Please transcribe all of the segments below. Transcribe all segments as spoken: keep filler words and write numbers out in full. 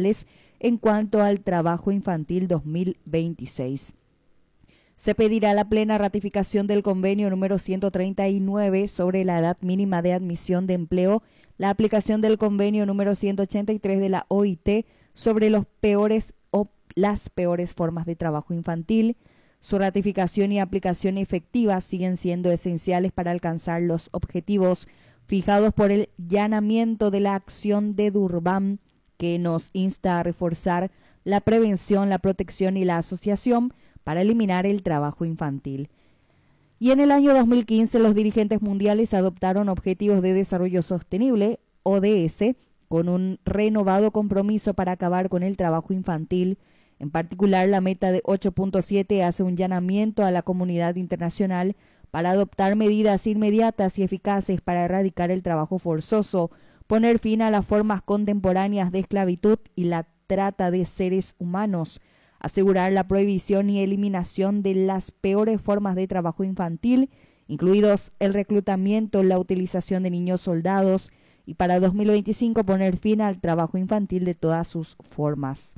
mundiales en cuanto al trabajo infantil dos mil veintiséis. Se pedirá la plena ratificación del convenio número ciento treinta y nueve sobre la edad mínima de admisión de empleo, la aplicación del convenio número ciento ochenta y tres de la O I T sobre los peores o las peores formas de trabajo infantil. Su ratificación y aplicación efectiva siguen siendo esenciales para alcanzar los objetivos fijados por el llamamiento de la acción de Durban, que nos insta a reforzar la prevención, la protección y la asociación para eliminar el trabajo infantil. Y en el año dos mil quince los dirigentes mundiales adoptaron Objetivos de Desarrollo Sostenible, O D S, con un renovado compromiso para acabar con el trabajo infantil. En particular, la meta de ocho punto siete hace un llamamiento a la comunidad internacional para adoptar medidas inmediatas y eficaces para erradicar el trabajo forzoso, poner fin a las formas contemporáneas de esclavitud y la trata de seres humanos, asegurar la prohibición y eliminación de las peores formas de trabajo infantil, incluidos el reclutamiento, la utilización de niños soldados, y para dos mil veinticinco poner fin al trabajo infantil de todas sus formas.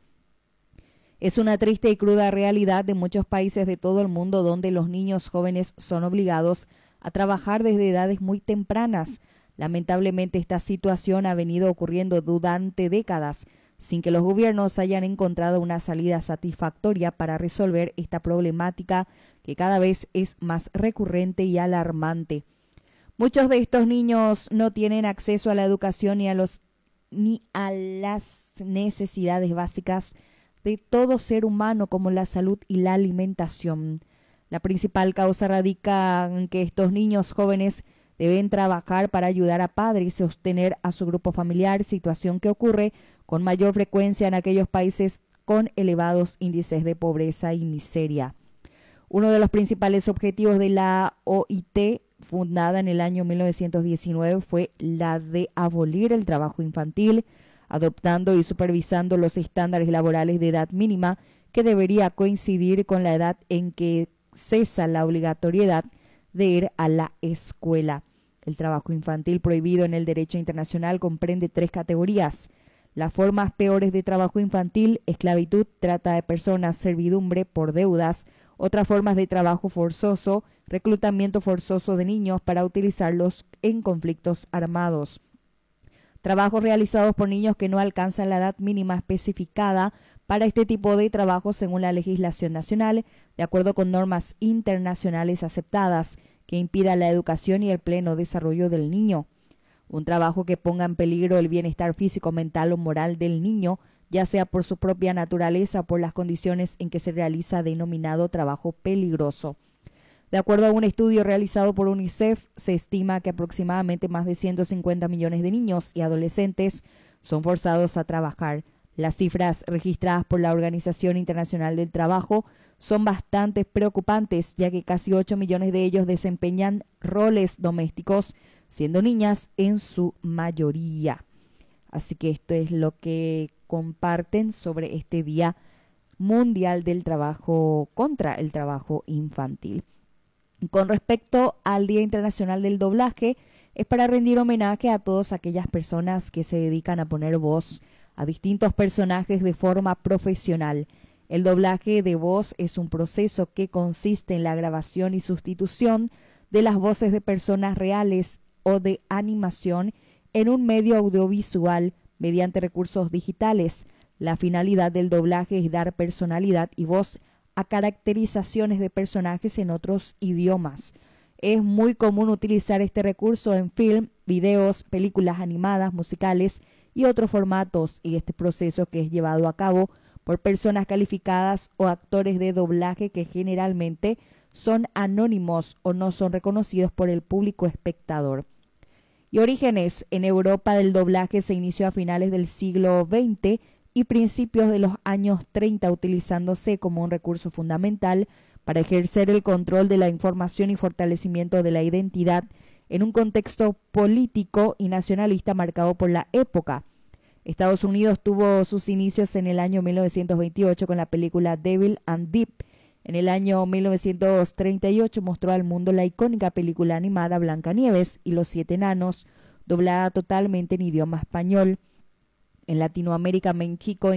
Es una triste y cruda realidad de muchos países de todo el mundo donde los niños jóvenes son obligados a trabajar desde edades muy tempranas. Lamentablemente, esta situación ha venido ocurriendo durante décadas, sin que los gobiernos hayan encontrado una salida satisfactoria para resolver esta problemática que cada vez es más recurrente y alarmante. Muchos de estos niños no tienen acceso a la educación ni a, los, ni a las necesidades básicas de todo ser humano como la salud y la alimentación. La principal causa radica en que estos niños jóvenes deben trabajar para ayudar a padres y sostener a su grupo familiar, situación que ocurre con mayor frecuencia en aquellos países con elevados índices de pobreza y miseria. Uno de los principales objetivos de la O I T, fundada en el año mil novecientos diecinueve, fue la de abolir el trabajo infantil, adoptando y supervisando los estándares laborales de edad mínima que debería coincidir con la edad en que cesa la obligatoriedad de ir a la escuela. El trabajo infantil prohibido en el derecho internacional comprende tres categorías: las formas peores de trabajo infantil, esclavitud, trata de personas, servidumbre por deudas; otras formas de trabajo forzoso, reclutamiento forzoso de niños para utilizarlos en conflictos armados; trabajos realizados por niños que no alcanzan la edad mínima especificada para este tipo de trabajo según la legislación nacional, de acuerdo con normas internacionales aceptadas, que impida la educación y el pleno desarrollo del niño; un trabajo que ponga en peligro el bienestar físico, mental o moral del niño, ya sea por su propia naturaleza o por las condiciones en que se realiza, denominado trabajo peligroso. De acuerdo a un estudio realizado por UNICEF, se estima que aproximadamente más de ciento cincuenta millones de niños y adolescentes son forzados a trabajar. Las cifras registradas por la Organización Internacional del Trabajo son bastante preocupantes, ya que casi ocho millones de ellos desempeñan roles domésticos, siendo niñas en su mayoría. Así que esto es lo que comparten sobre este Día Mundial del Trabajo contra el Trabajo Infantil. Con respecto al Día Internacional del Doblaje, es para rendir homenaje a todas aquellas personas que se dedican a poner voz a distintos personajes de forma profesional. El doblaje de voz es un proceso que consiste en la grabación y sustitución de las voces de personas reales o de animación en un medio audiovisual mediante recursos digitales. La finalidad del doblaje es dar personalidad y voz a caracterizaciones de personajes en otros idiomas. Es muy común utilizar este recurso en film, videos, películas animadas, musicales y otros formatos, y este proceso, que es llevado a cabo por personas calificadas o actores de doblaje que generalmente son anónimos o no son reconocidos por el público espectador. Y orígenes en Europa del doblaje se inició a finales del siglo veinte y principios de los años treinta, utilizándose como un recurso fundamental para ejercer el control de la información y fortalecimiento de la identidad en un contexto político y nacionalista marcado por la época. Estados Unidos tuvo sus inicios en el año mil novecientos veintiocho con la película Devil and Deep. En el año mil novecientos treinta y ocho mostró al mundo la icónica película animada Blancanieves y los siete enanos, doblada totalmente en idioma español. En Latinoamérica, México